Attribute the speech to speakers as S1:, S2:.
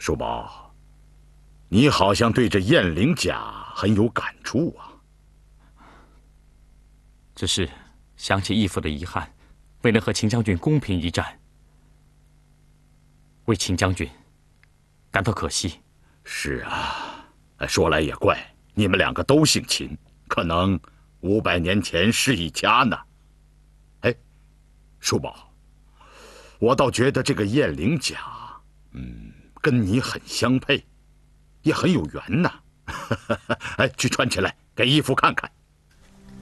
S1: 叔宝，你好像对这燕翎甲很有感触啊。
S2: 只是想起义父的遗憾，未能和秦将军公平一战，为秦将军感到可惜。
S1: 是啊，说来也怪，你们两个都姓秦，可能500年前是一家呢。哎，叔宝，我倒觉得这个燕翎甲，跟你很相配，也很有缘呐。哎，去穿起来，给义父看看。